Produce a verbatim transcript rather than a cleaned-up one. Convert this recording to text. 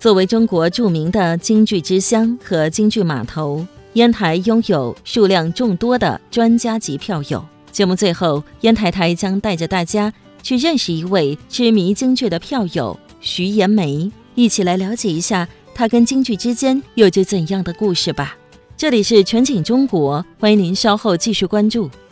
作为中国著名的京剧之乡和京剧码头，烟台拥有数量众多的专家级票友。节目最后，烟台台将带着大家去认识一位痴迷京剧的票友徐延梅，一起来了解一下他跟京剧之间有着怎样的故事吧。这里是全景中国，欢迎您稍后继续关注。